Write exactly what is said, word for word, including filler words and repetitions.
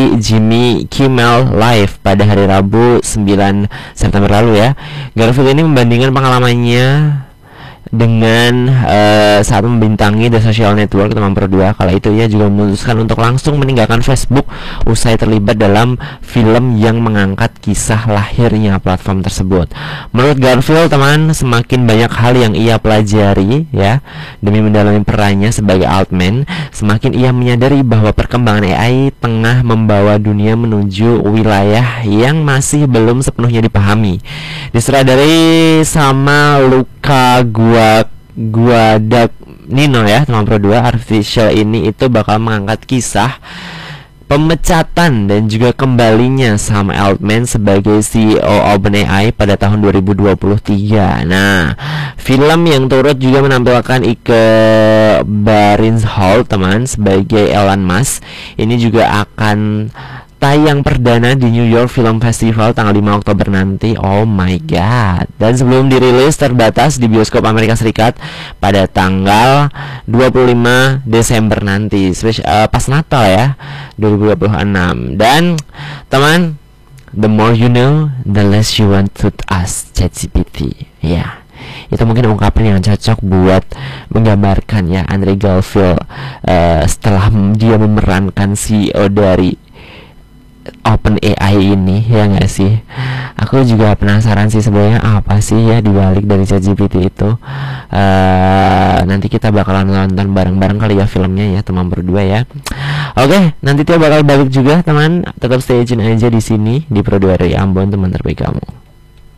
di Jimmy Kimmel Live pada hari Rabu sembilan September lalu ya. Garfield ini membandingkan pengalamannya dengan uh, saat membintangi The Social Network teman berdua. Kala itu ia juga memutuskan untuk langsung meninggalkan Facebook usai terlibat dalam film yang mengangkat kisah lahirnya platform tersebut. Menurut Garfield, teman, semakin banyak hal yang ia pelajari ya demi mendalami perannya sebagai Altman, semakin ia menyadari bahwa perkembangan A I tengah membawa dunia menuju wilayah yang masih belum sepenuhnya dipahami. Disutradari sama Luca Gua Guadagnino ya teman pro dua, Artificial ini itu bakal mengangkat kisah pemecatan dan juga kembalinya Sam Altman sebagai C E O OpenAI pada tahun dua ribu dua puluh tiga. Nah, film yang turut juga menampilkan Ike Barinholtz teman sebagai Elon Musk ini juga akan tayang perdana di New York Film Festival tanggal lima Oktober nanti. Oh my god. Dan sebelum dirilis terbatas di bioskop Amerika Serikat pada tanggal dua puluh lima Desember nanti, Spesial, uh, pas Natal ya dua ribu dua puluh enam. Dan teman, the more you know, the less you want to ask ChatGPT. Ya, itu mungkin ungkapan yang cocok buat menggambarkan ya Andrew Garfield uh, setelah dia memerankan C E O dari OpenAI ini, ya nggak sih? Aku juga penasaran sih sebenarnya apa sih ya dibalik dari ChatGPT itu. Uh, nanti kita bakalan nonton bareng-bareng kali ya filmnya ya teman berdua ya. Oke, nanti dia bakal balik juga teman. Tetap stay tune aja di sini di Pro dua dari Ambon, teman terbaik kamu.